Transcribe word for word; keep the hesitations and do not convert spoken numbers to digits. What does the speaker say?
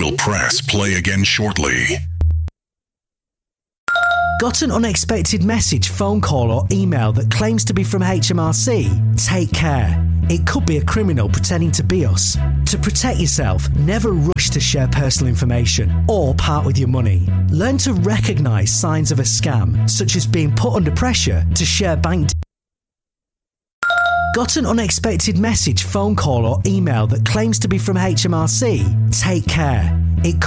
We'll press play again shortly. Got an unexpected message, phone call or email that claims to be from H M R C? Take care. It could be a criminal pretending to be us. To protect yourself, never rush to share personal information or part with your money. Learn to recognise signs of a scam, such as being put under pressure to share bank. Got an unexpected message, phone call or email that claims to be from H M R C? Take care. It could